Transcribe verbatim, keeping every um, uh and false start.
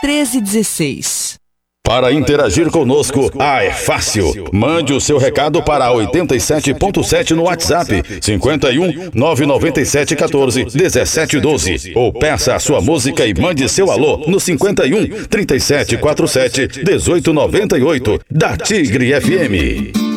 treze dezesseis. Para interagir conosco, ah, é fácil. Mande o seu recado para oitenta e sete ponto sete no WhatsApp, cinquenta e um, nove nove sete, quatorze, dezessete, doze. Ou peça a sua música e mande seu alô no cinquenta e um, trinta e sete, quarenta e sete, dezoito, noventa e oito, da Tigre F M.